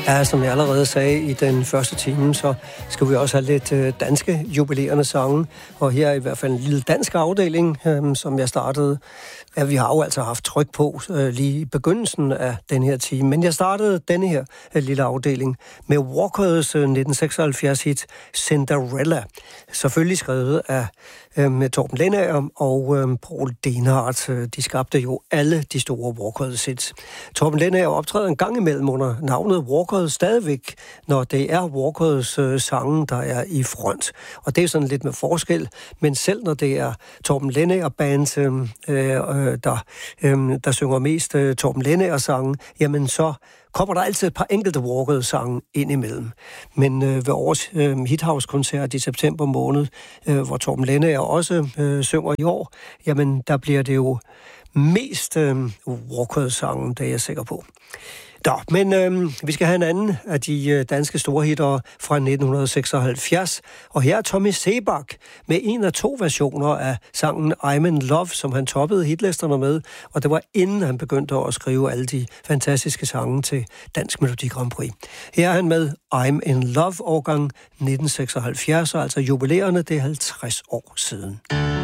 Ja, som jeg allerede sagde i den første time, så skal vi også have lidt danske jubilerende sange. Og her er i hvert fald en lille dansk afdeling, som jeg startede. Ja, vi har jo altså haft tryk på lige i begyndelsen af den her time. Men jeg startede denne her lille afdeling med Walkers 1976-hit Cinderella. Selvfølgelig skrevet af med Torben Lendager og Paul Denhardt. De skabte jo alle de store Walkers-hits. Torben Lendager optræder en gang imellem under navnet Walkers stadigvæk, når det er Walkers sange, der er i front. Og det er sådan lidt med forskel, men selv når det er Torben Lendager band, der synger mest Torben Lendager sange, jamen så kommer der altid et par enkelte Walkers-sange ind imellem. Men ved årets Hithouse-koncert i september måned, hvor Torben Lendager også synger i år, jamen der bliver det jo mest Walkers-sange, det er jeg sikker på. Men vi skal have en anden af de danske store hitter fra 1976. Og her er Tommy Sebak med en af to versioner af sangen I'm in Love, som han toppede hitlisterne med. Og det var inden han begyndte at skrive alle de fantastiske sange til Dansk Melodi Grand Prix. Her er han med I'm in Love, årgang 1976, og altså jubilerende, det er 50 år siden.